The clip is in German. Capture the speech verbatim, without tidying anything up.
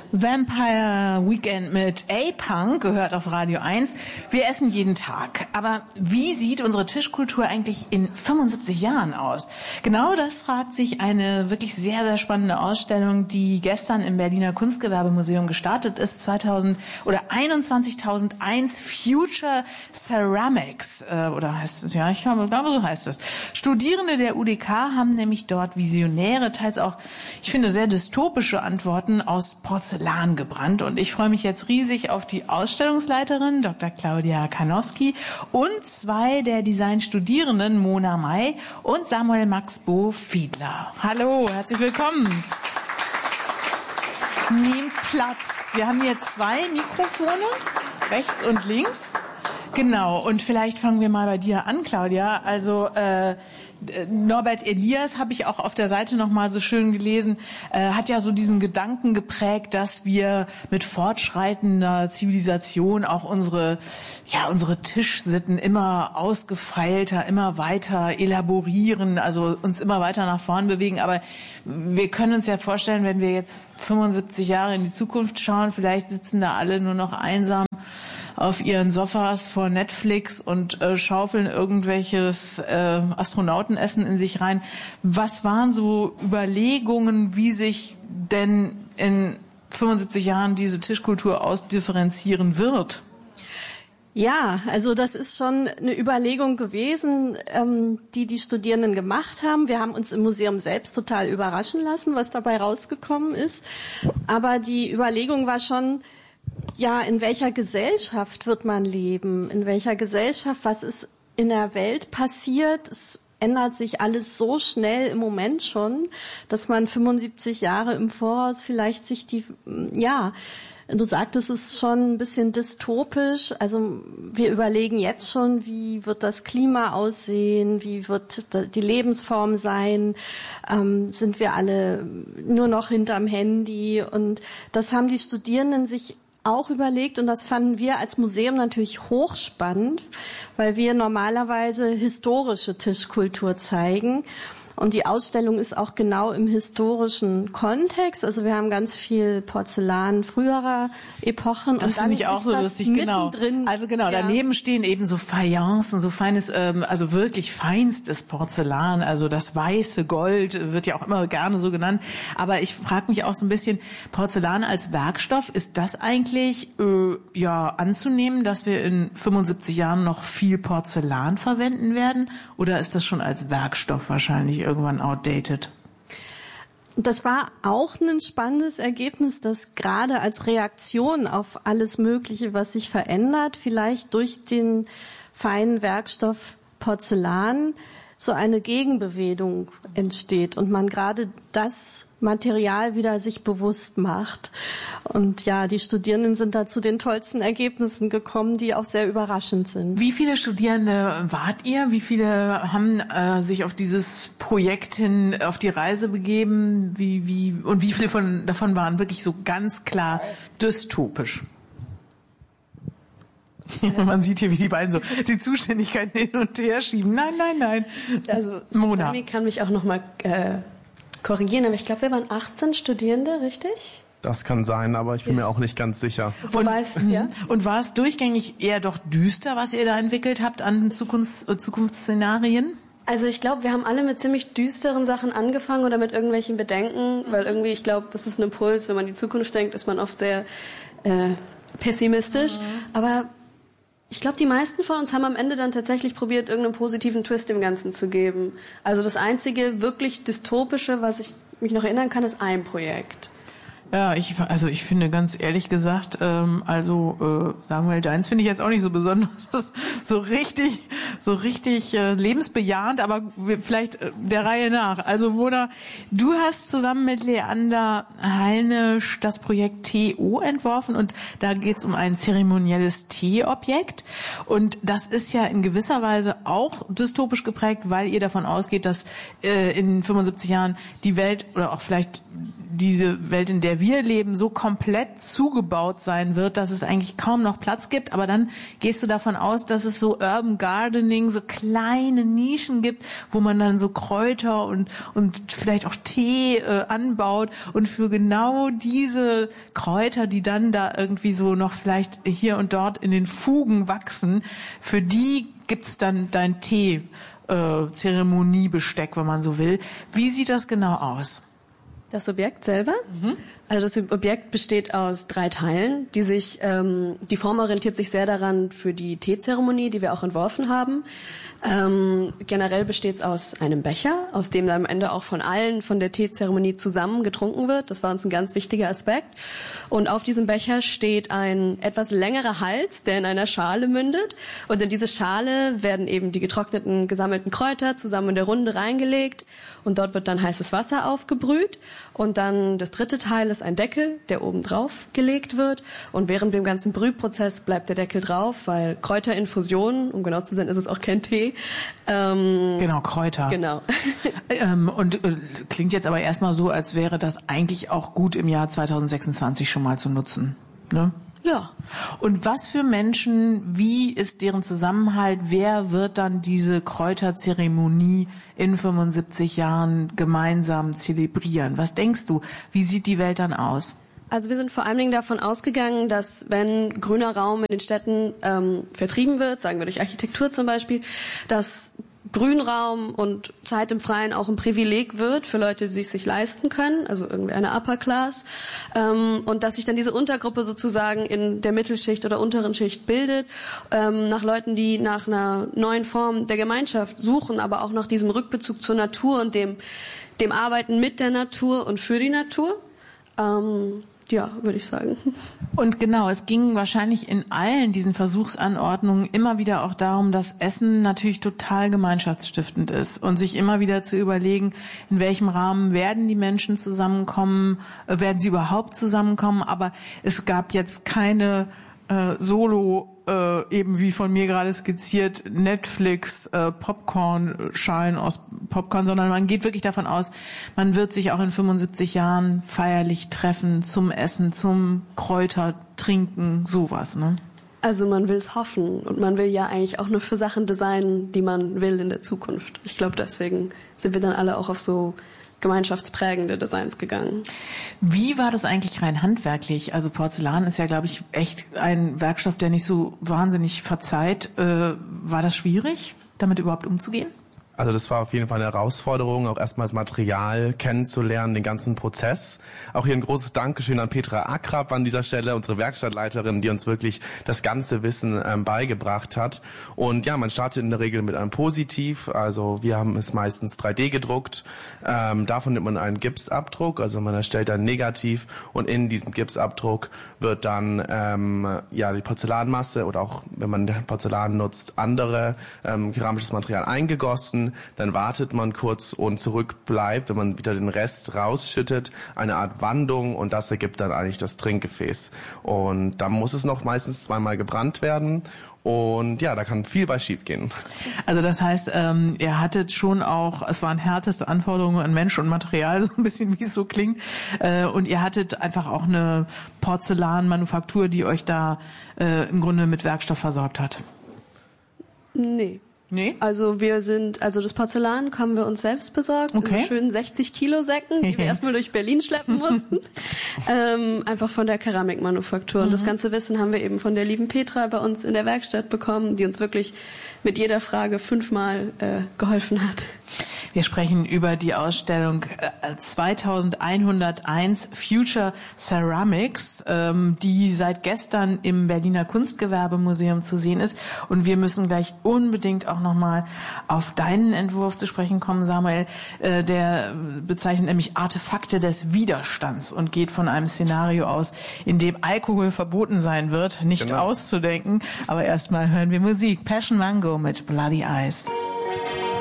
Vampire Weekend mit A-Punk gehört auf Radio eins. Wir essen jeden Tag. Aber wie sieht unsere Tischkultur eigentlich in fünfundsiebzig Jahren aus? Genau das fragt sich eine wirklich sehr, sehr spannende Ausstellung, die gestern im Berliner Kunstgewerbemuseum gestartet ist. zweitausend oder einundzwanzigtausendeins Future Ceramics. Äh, oder heißt es? Ja, ich glaube, so heißt es. Studierende der U D K haben nämlich dort visionäre, teils auch, ich finde, sehr dystopische Antworten aus Porzellan gebrannt. Und ich freue mich jetzt riesig auf die Ausstellungsleiterin, Doktor Claudia Karnowski, und zwei der Designstudierenden, Mona May und Samuel Max Bo Fiedler. Hallo, herzlich willkommen. Nehmt Platz. Wir haben hier zwei Mikrofone, rechts und links. Genau, und vielleicht fangen wir mal bei dir an, Claudia. Also äh, Norbert Elias, habe ich auch auf der Seite noch mal so schön gelesen, äh, hat ja so diesen Gedanken geprägt, dass wir mit fortschreitender Zivilisation auch unsere, ja, unsere Tischsitten immer ausgefeilter, immer weiter elaborieren, also uns immer weiter nach vorn bewegen. Aber wir können uns ja vorstellen, wenn wir jetzt fünfundsiebzig Jahre in die Zukunft schauen, vielleicht sitzen da alle nur noch einsam auf ihren Sofas vor Netflix und äh, schaufeln irgendwelches äh, Astronautenessen in sich rein. Was waren so Überlegungen, wie sich denn in fünfundsiebzig Jahren diese Tischkultur ausdifferenzieren wird? Ja, also das ist schon eine Überlegung gewesen, ähm, die die Studierenden gemacht haben. Wir haben uns im Museum selbst total überraschen lassen, was dabei rausgekommen ist. Aber die Überlegung war schon, ja, in welcher Gesellschaft wird man leben? In welcher Gesellschaft? Was ist in der Welt passiert? Es ändert sich alles so schnell im Moment schon, dass man fünfundsiebzig Jahre im Voraus vielleicht sich die, ja, du sagtest, es ist schon ein bisschen dystopisch. Also wir überlegen jetzt schon, wie wird das Klima aussehen? Wie wird die Lebensform sein? Ähm, sind wir alle nur noch hinterm Handy? Und das haben die Studierenden sich auch überlegt, und das fanden wir als Museum natürlich hochspannend, weil wir normalerweise historische Tischkultur zeigen. Und die Ausstellung ist auch genau im historischen Kontext. Also wir haben ganz viel Porzellan früherer Epochen. Das finde ich auch so lustig, genau. Also genau, ja. Daneben stehen eben so Fayencen, so feines, ähm, also wirklich feinstes Porzellan. Also das weiße Gold wird ja auch immer gerne so genannt. Aber ich frage mich auch so ein bisschen, Porzellan als Werkstoff, ist das eigentlich äh, ja anzunehmen, dass wir in fünfundsiebzig Jahren noch viel Porzellan verwenden werden? Oder ist das schon als Werkstoff wahrscheinlich irgendwann outdated? Das war auch ein spannendes Ergebnis, dass gerade als Reaktion auf alles Mögliche, was sich verändert, vielleicht durch den feinen Werkstoff Porzellan so eine Gegenbewegung entsteht und man gerade das Material wieder sich bewusst macht. Und ja, die Studierenden sind da zu den tollsten Ergebnissen gekommen, die auch sehr überraschend sind. Wie viele Studierende wart ihr? Wie viele haben äh, sich auf dieses Projekt hin, auf die Reise begeben? Wie, wie, und wie viele von, davon waren wirklich so ganz klar dystopisch? Man sieht hier, wie die beiden so die Zuständigkeiten hin und her schieben. Nein, nein, nein. Also Mona Sami kann mich auch noch mal äh, korrigieren, aber ich glaube, wir waren achtzehn Studierende, richtig? Das kann sein, aber ich bin mir auch nicht ganz sicher. Wobei es, ja? Und war es durchgängig eher doch düster, was ihr da entwickelt habt an Zukunfts- Zukunftsszenarien? Also ich glaube, wir haben alle mit ziemlich düsteren Sachen angefangen oder mit irgendwelchen Bedenken, weil irgendwie, ich glaube, das ist ein Impuls, wenn man an die Zukunft denkt, ist man oft sehr äh, pessimistisch. Mhm. Aber ich glaube, die meisten von uns haben am Ende dann tatsächlich probiert, irgendeinen positiven Twist dem Ganzen zu geben. Also das einzige wirklich dystopische, was ich mich noch erinnern kann, ist ein Projekt. Ja, ich, also ich finde ganz ehrlich gesagt, ähm, also äh, Samuel, deins finde ich jetzt auch nicht so besonders, so richtig, so richtig äh, lebensbejahend, aber vielleicht äh, der Reihe nach. Also Mona, du hast zusammen mit Leander Heilnisch das Projekt T O entworfen und da geht's um ein zeremonielles Teeobjekt und das ist ja in gewisser Weise auch dystopisch geprägt, weil ihr davon ausgeht, dass äh, in fünfundsiebzig Jahren die Welt oder auch vielleicht diese Welt, in der wir leben, so komplett zugebaut sein wird, dass es eigentlich kaum noch Platz gibt. Aber dann gehst du davon aus, dass es so Urban Gardening, so kleine Nischen gibt, wo man dann so Kräuter und und vielleicht auch Tee äh, anbaut. Und für genau diese Kräuter, die dann da irgendwie so noch vielleicht hier und dort in den Fugen wachsen, für die gibt's dann dein Tee. Äh, Zeremoniebesteck, wenn man so will. Wie sieht das genau aus? Das Objekt selber? Mhm. Also das Objekt besteht aus drei Teilen, die sich, ähm, die Form orientiert sich sehr daran für die Teezeremonie, die wir auch entworfen haben. Ähm, generell besteht es aus einem Becher, aus dem dann am Ende auch von allen von der Teezeremonie zusammen getrunken wird. Das war uns ein ganz wichtiger Aspekt. Und auf diesem Becher steht ein etwas längerer Hals, der in einer Schale mündet. Und in diese Schale werden eben die getrockneten, gesammelten Kräuter zusammen in der Runde reingelegt. Und dort wird dann heißes Wasser aufgebrüht. Und dann das dritte Teil ist ein Deckel, der oben drauf gelegt wird. Und während dem ganzen Brühprozess bleibt der Deckel drauf, weil Kräuterinfusionen, um genau zu sein, ist es auch kein Tee. Ähm, genau, Kräuter. Genau. ähm, und äh, klingt jetzt aber erstmal so, als wäre das eigentlich auch gut im Jahr zweitausendsechsundzwanzig schon mal zu nutzen. Ne? Ja. Und was für Menschen, wie ist deren Zusammenhalt, wer wird dann diese Kräuterzeremonie in fünfundsiebzig Jahren gemeinsam zelebrieren? Was denkst du, wie sieht die Welt dann aus? Also wir sind vor allen Dingen davon ausgegangen, dass wenn grüner Raum in den Städten ähm, vertrieben wird, sagen wir durch Architektur zum Beispiel, dass Grünraum und Zeit im Freien auch ein Privileg wird für Leute, die es sich leisten können, also irgendwie eine Upper Class, ähm, und dass sich dann diese Untergruppe sozusagen in der Mittelschicht oder unteren Schicht bildet, ähm, nach Leuten, die nach einer neuen Form der Gemeinschaft suchen, aber auch nach diesem Rückbezug zur Natur und dem, dem Arbeiten mit der Natur und für die Natur. Ähm, Ja, würde ich sagen. Und genau, es ging wahrscheinlich in allen diesen Versuchsanordnungen immer wieder auch darum, dass Essen natürlich total gemeinschaftsstiftend ist und sich immer wieder zu überlegen, in welchem Rahmen werden die Menschen zusammenkommen, werden sie überhaupt zusammenkommen, aber es gab jetzt keine äh, Solo äh, eben wie von mir gerade skizziert, Netflix, äh, Popcorn-Schalen aus Popcorn, sondern man geht wirklich davon aus, man wird sich auch in fünfundsiebzig Jahren feierlich treffen zum Essen, zum Kräuter trinken, sowas, ne? Also man will es hoffen und man will ja eigentlich auch nur für Sachen designen, die man will in der Zukunft. Ich glaube, deswegen sind wir dann alle auch auf so gemeinschaftsprägende Designs gegangen. Wie war das eigentlich rein handwerklich? Also Porzellan ist ja, glaube ich, echt ein Werkstoff, der nicht so wahnsinnig verzeiht. Äh, war das schwierig, damit überhaupt umzugehen? Also das war auf jeden Fall eine Herausforderung, auch erstmal das Material kennenzulernen, den ganzen Prozess. Auch hier ein großes Dankeschön an Petra Akrab an dieser Stelle, unsere Werkstattleiterin, die uns wirklich das ganze Wissen ähm, beigebracht hat. Und ja, man startet in der Regel mit einem Positiv, also wir haben es meistens drei D gedruckt. Ähm, davon nimmt man einen Gipsabdruck, also man erstellt ein Negativ und in diesem Gipsabdruck wird dann ähm, ja die Porzellanmasse oder auch, wenn man Porzellan nutzt, andere ähm, keramisches Material eingegossen. Dann wartet man kurz und zurückbleibt, wenn man wieder den Rest rausschüttet, eine Art Wandung und das ergibt dann eigentlich das Trinkgefäß. Und dann muss es noch meistens zweimal gebrannt werden und ja, da kann viel bei schief gehen. Also das heißt, ähm, ihr hattet schon auch, es waren härteste Anforderungen an Mensch und Material, so ein bisschen wie es so klingt, äh, und ihr hattet einfach auch eine Porzellanmanufaktur, die euch da äh, im Grunde mit Werkstoff versorgt hat. Nee. Nee? Also wir sind, also das Porzellan haben wir uns selbst besorgt, okay. in so schönen sechzig Kilo Säcken, die wir erstmal durch Berlin schleppen mussten, ähm, einfach von der Keramikmanufaktur. Und mhm. das ganze Wissen haben wir eben von der lieben Petra bei uns in der Werkstatt bekommen, die uns wirklich mit jeder Frage fünfmal äh, geholfen hat. Wir sprechen über die Ausstellung zweitausendeinhunderteins Future Ceramics, ähm, die seit gestern im Berliner Kunstgewerbemuseum zu sehen ist. Und wir müssen gleich unbedingt auch nochmal auf deinen Entwurf zu sprechen kommen, Samuel. Äh, der bezeichnet nämlich Artefakte des Widerstands und geht von einem Szenario aus, in dem Alkohol verboten sein wird, nicht genau. auszudenken. Aber erstmal hören wir Musik. Passion Mango mit Bloody Eyes.